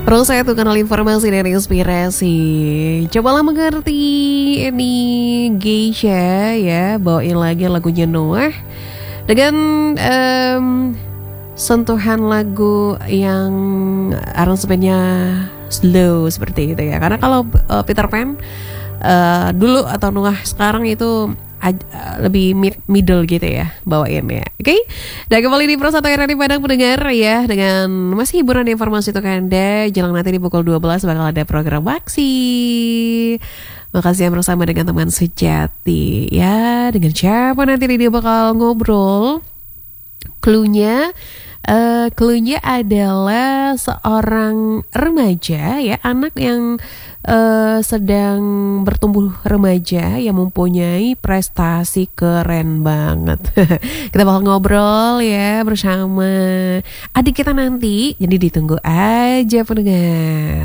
Terus saya tuh kenal informasi dan inspirasi. Cobalah mengerti ini Geisha ya, bawain lagi lagunya Noah dengan sentuhan lagu yang aransemennya slow seperti itu ya. Karena kalau Peter Pan dulu atau Noah sekarang itu lebih middle gitu ya bawainnya. Oke. Dan kembali di Pro 1 RRI Padang pendengar ya, dengan masih hiburan informasi untuk Anda. Jelang nanti di pukul 12 bakal ada program Waksi. Makasih yang bersama dengan teman sejati ya. Dengan siapa nanti dia bakal ngobrol. Cluenya adalah seorang remaja ya, anak yang sedang bertumbuh remaja yang mempunyai prestasi keren banget. Kita bakal ngobrol ya bersama adik kita nanti, jadi ditunggu aja pendengar.